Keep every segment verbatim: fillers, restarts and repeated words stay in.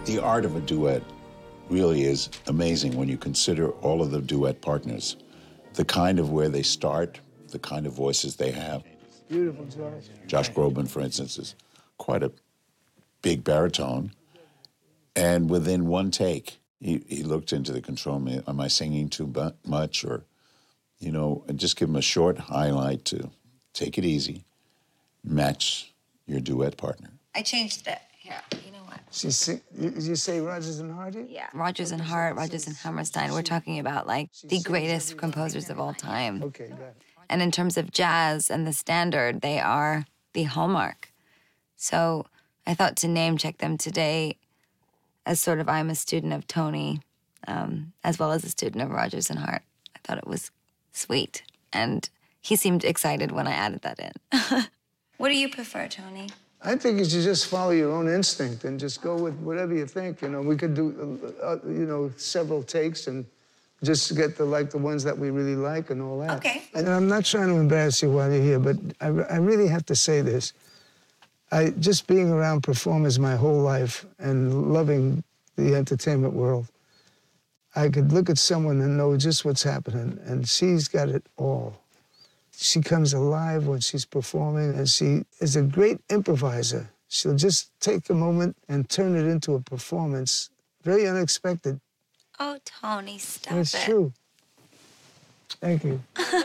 The art of a duet really is amazing when you consider all of the duet partners. The kind of where they start, the kind of voices they have. Beautiful, Josh. Josh Groban, for instance, is quite a big baritone. And within one take, he, he looked into the control room. Am I singing too much? Or, you know, and just give him a short highlight to take it easy, match your duet partner. I changed it. Here, you know what? She sing, you, you say Rodgers and Hart? Yeah. Rodgers and Hart, Rodgers and Hammerstein. We're talking about, like, the greatest composers of all time. Okay, got it. And in terms of jazz and the standard, they are the hallmark. So I thought to name check them today as sort of I'm a student of Tony, um, as well as a student of Rodgers and Hart. I thought it was sweet. And he seemed excited when I added that in. What do you prefer, Tony? I think you should just follow your own instinct and just go with whatever you think. You know, we could do, uh, you know, several takes and just get the, like, the ones that we really like and all that. Okay. And I'm not trying to embarrass you while you're here, but I, I really have to say this. I, just being around performers my whole life and loving the entertainment world, I could look at someone and know just what's happening, and she's got it all. She comes alive when she's performing, and she is a great improviser. She'll just take a moment and turn it into a performance, very unexpected. Oh, Tony, stop And it's it. true. Thank you.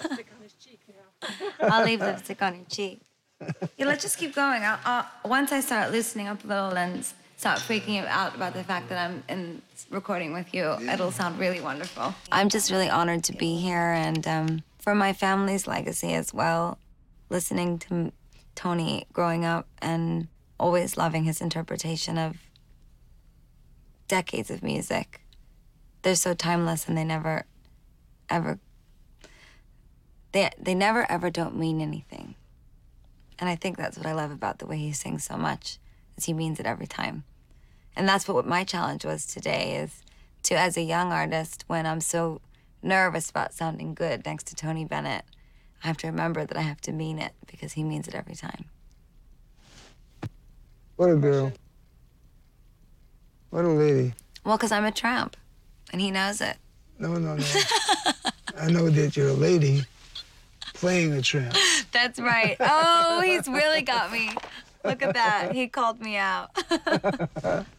I'll leave lipstick on your cheek. Yeah, let's just keep going. I'll, I'll, once I start loosening up a little and start freaking you out about the fact that I'm in recording with you, it'll sound really wonderful. I'm just really honored to be here, and um, for my family's legacy as well, listening to Tony growing up and always loving his interpretation of decades of music. They're so timeless, and they never, ever, they, they never, ever don't mean anything. And I think that's what I love about the way he sings so much, is he means it every time. And that's what my challenge was today, is to, as a young artist, when I'm so nervous about sounding good, thanks to Tony Bennett, I have to remember that I have to mean it, because he means it every time. What a girl. What a lady. Well, because I'm a tramp, and he knows it. No, no, no. I know that you're a lady playing a tramp. That's right. Oh, he's really got me. Look at that. He called me out.